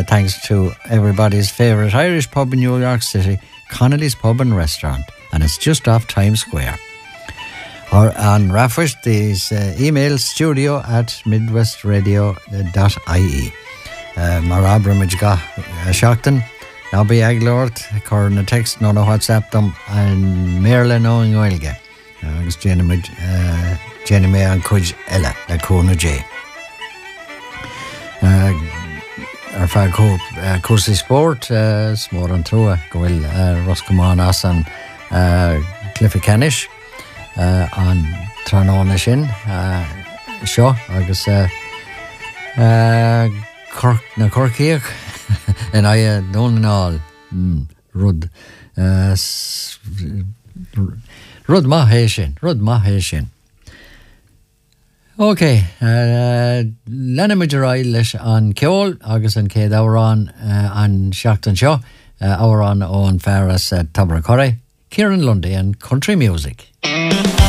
thanks to everybody's favourite Irish pub in New York City, Connolly's Pub and Restaurant, and it's just off Times Square. Or on Rafish, these email studio@midwestradio.ie. Marabra Mijga Shackton, now be Aglort, Corna text, no WhatsApp them, and Merlin knowing Oilga. Agus Jenny May and Cuj Ella, the Kona J. Our fag hope, Cursi Sport, Smore and Trua, Goil, Roscommon and Cliffy Canish, on Tranona Shin, Shaw, Agus Cork na Corkiach, and I don't know Rud Maheshin. Okay, Lena Majorai leis an Ceol, agus an Céad Áran an Seachtain Seo, Áran on Ferris at Tabaracurry, Kieran Lundy and Country Music.